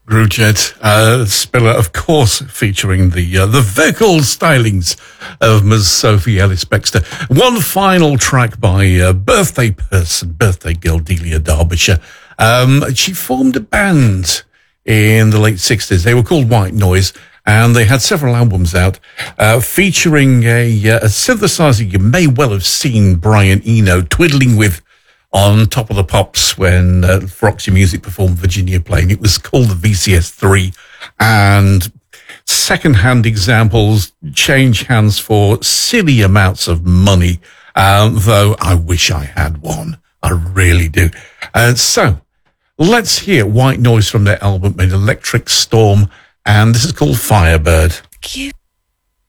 Groovejet, Spiller, of course, featuring the vocal stylings of Ms. Sophie Ellis-Bextor. One final track by birthday girl Delia Derbyshire. She formed a band in the late 60s. They were called White Noise, and they had several albums out featuring a synthesizer you may well have seen Brian Eno twiddling with on Top of the Pops when Roxy Music performed Virginia Plain. It was called the VCS3, and second-hand examples change hands for silly amounts of money, though I wish I had one. I really do. So let's hear White Noise from their album, Electric Storm, and this is called Firebird. Cute.